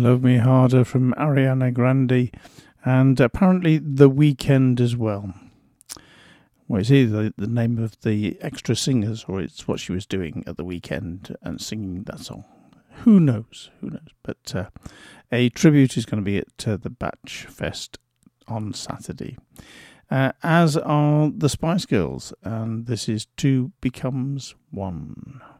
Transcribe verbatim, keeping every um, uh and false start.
Love Me Harder from Ariana Grande, and apparently The Weeknd as well. Well, it's either the name of the extra singers or it's what she was doing at the weekend and singing that song. Who knows? Who knows? But uh, a tribute is going to be at uh, the Batch Fest on Saturday, uh, as are the Spice Girls, and this is Two Becomes One.